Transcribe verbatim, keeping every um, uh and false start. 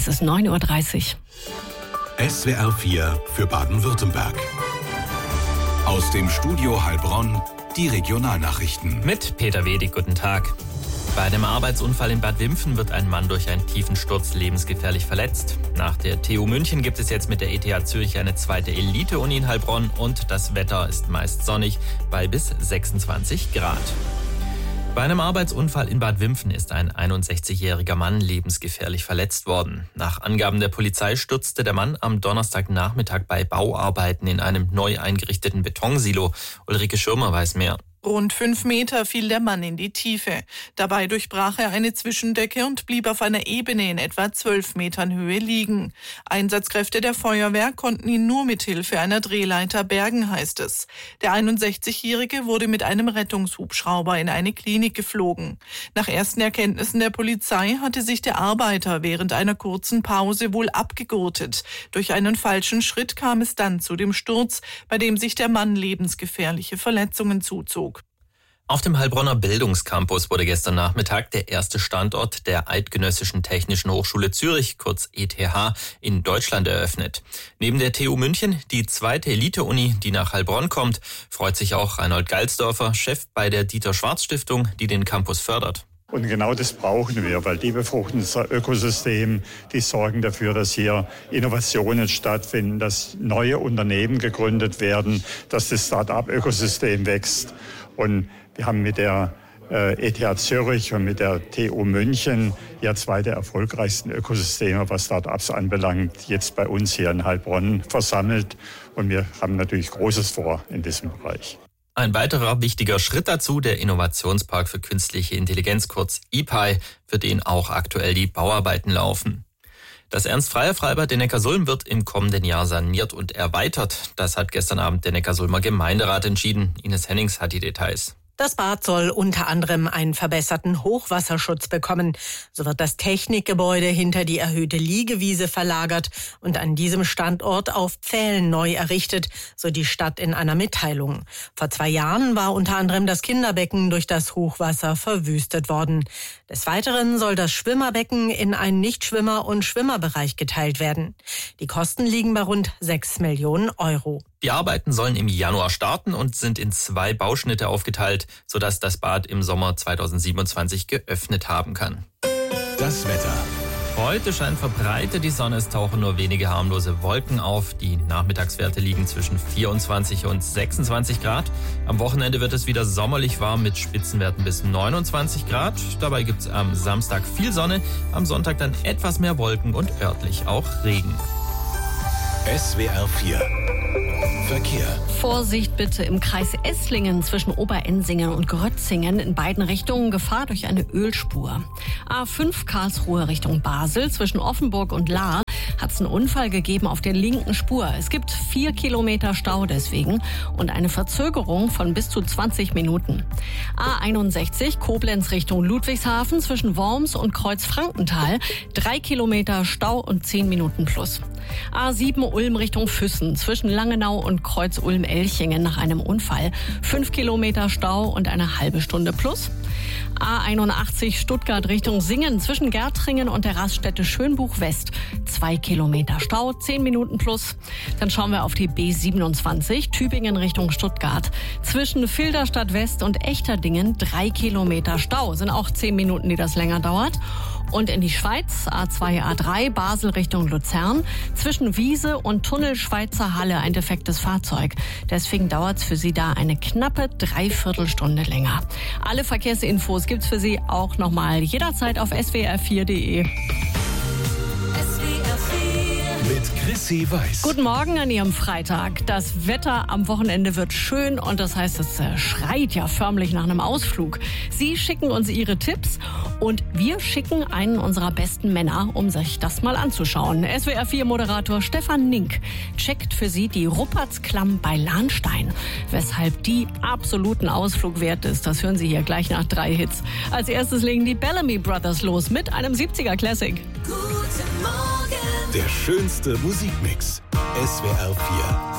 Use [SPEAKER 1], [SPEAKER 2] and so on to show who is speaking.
[SPEAKER 1] Es ist neun Uhr dreißig.
[SPEAKER 2] S W R vier für Baden-Württemberg. Aus dem Studio Heilbronn die Regionalnachrichten.
[SPEAKER 3] Mit Peter Wedig, guten Tag. Bei einem Arbeitsunfall in Bad Wimpfen wird ein Mann durch einen tiefen Sturz lebensgefährlich verletzt. Nach der T U München gibt es jetzt mit der E T H Zürich eine zweite Elite-Uni in Heilbronn und das Wetter ist meist sonnig bei bis sechsundzwanzig Grad. Bei einem Arbeitsunfall in Bad Wimpfen ist ein einundsechzigjähriger Mann lebensgefährlich verletzt worden. Nach Angaben der Polizei stürzte der Mann am Donnerstagnachmittag bei Bauarbeiten in einem neu eingerichteten Betonsilo. Ulrike Schirmer weiß mehr.
[SPEAKER 4] Rund fünf Meter fiel der Mann in die Tiefe. Dabei durchbrach er eine Zwischendecke und blieb auf einer Ebene in etwa zwölf Metern Höhe liegen. Einsatzkräfte der Feuerwehr konnten ihn nur mit Hilfe einer Drehleiter bergen, heißt es. Der einundsechzigjährige wurde mit einem Rettungshubschrauber in eine Klinik geflogen. Nach ersten Erkenntnissen der Polizei hatte sich der Arbeiter während einer kurzen Pause wohl abgegurtet. Durch einen falschen Schritt kam es dann zu dem Sturz, bei dem sich der Mann lebensgefährliche Verletzungen zuzog.
[SPEAKER 3] Auf dem Heilbronner Bildungscampus wurde gestern Nachmittag der erste Standort der Eidgenössischen Technischen Hochschule Zürich, kurz E T H, in Deutschland eröffnet. Neben der T U München, die zweite Elite-Uni, die nach Heilbronn kommt, freut sich auch Reinhold Galsdorfer, Chef bei der Dieter-Schwarz-Stiftung, die den Campus fördert.
[SPEAKER 5] Und genau das brauchen wir, weil die befruchten das Ökosystem, die sorgen dafür, dass hier Innovationen stattfinden, dass neue Unternehmen gegründet werden, dass das Start-up-Ökosystem wächst. Und wir haben mit der äh, E T H Zürich und mit der T U München ja zwei der erfolgreichsten Ökosysteme, was Start-ups anbelangt, jetzt bei uns hier in Heilbronn versammelt. Und wir haben natürlich Großes vor in diesem Bereich.
[SPEAKER 3] Ein weiterer wichtiger Schritt dazu, der Innovationspark für künstliche Intelligenz, kurz I P A I, für den auch aktuell die Bauarbeiten laufen. Das Ernst-Freier-Freibad in Neckarsulm wird im kommenden Jahr saniert und erweitert. Das hat gestern Abend der Neckarsulmer Gemeinderat entschieden. Ines Hennings hat die Details.
[SPEAKER 6] Das Bad soll unter anderem einen verbesserten Hochwasserschutz bekommen. So wird das Technikgebäude hinter die erhöhte Liegewiese verlagert und an diesem Standort auf Pfählen neu errichtet, so die Stadt in einer Mitteilung. Vor zwei Jahren war unter anderem das Kinderbecken durch das Hochwasser verwüstet worden. Des Weiteren soll das Schwimmerbecken in einen Nichtschwimmer- und Schwimmerbereich geteilt werden. Die Kosten liegen bei rund sechs Millionen Euro.
[SPEAKER 3] Die Arbeiten sollen im Januar starten und sind in zwei Bauschnitte aufgeteilt, sodass das Bad im Sommer zweitausendsiebenundzwanzig geöffnet haben kann.
[SPEAKER 2] Das Wetter.
[SPEAKER 3] Heute scheint verbreitet die Sonne, es tauchen nur wenige harmlose Wolken auf. Die Nachmittagswerte liegen zwischen vierundzwanzig und sechsundzwanzig Grad. Am Wochenende wird es wieder sommerlich warm mit Spitzenwerten bis neunundzwanzig Grad. Dabei gibt es am Samstag viel Sonne, am Sonntag dann etwas mehr Wolken und örtlich auch Regen.
[SPEAKER 2] S W R vier Verkehr.
[SPEAKER 1] Vorsicht bitte im Kreis Esslingen zwischen Oberensingen und Grötzingen in beiden Richtungen Gefahr durch eine Ölspur. A fünf Karlsruhe Richtung Basel zwischen Offenburg und Lahr hat es einen Unfall gegeben auf der linken Spur. Es gibt vier Kilometer Stau deswegen und eine Verzögerung von bis zu zwanzig Minuten. A einundsechzig Koblenz Richtung Ludwigshafen zwischen Worms und Kreuzfrankenthal. Drei Kilometer Stau und zehn Minuten plus. A sieben Ulm Richtung Füssen zwischen Langenau und Kreuz-Ulm-Elchingen nach einem Unfall. Fünf Kilometer Stau und eine halbe Stunde plus. A einundachtzig Stuttgart Richtung Singen zwischen Gärtringen und der Raststätte Schönbuch West. Zwei Kilometer Stau, zehn Minuten plus. Dann schauen wir auf die B siebenundzwanzig Tübingen Richtung Stuttgart. Zwischen Filderstadt West und Echterdingen drei Kilometer Stau. Sind auch zehn Minuten, die das länger dauert. Und in die Schweiz, A zwei, A drei, Basel Richtung Luzern. Zwischen Wiese und Tunnel Schweizer Halle ein defektes Fahrzeug. Deswegen dauert es für Sie da eine knappe Dreiviertelstunde länger. Alle Verkehrsinfos gibt's für Sie auch nochmal jederzeit auf s w r vier punkt d e.
[SPEAKER 2] Mit Chrissy Weiß.
[SPEAKER 1] Guten Morgen an Ihrem Freitag. Das Wetter am Wochenende wird schön und das heißt, es schreit ja förmlich nach einem Ausflug. Sie schicken uns Ihre Tipps und wir schicken einen unserer besten Männer, um sich das mal anzuschauen. S W R vier Moderator Stefan Nink checkt für Sie die Ruppertsklamm bei Lahnstein. Weshalb die absoluten Ausflug wert ist, das hören Sie hier gleich nach drei Hits. Als erstes legen die Bellamy Brothers los mit einem siebziger Classic.
[SPEAKER 2] Der schönste Musikmix. S W R vier.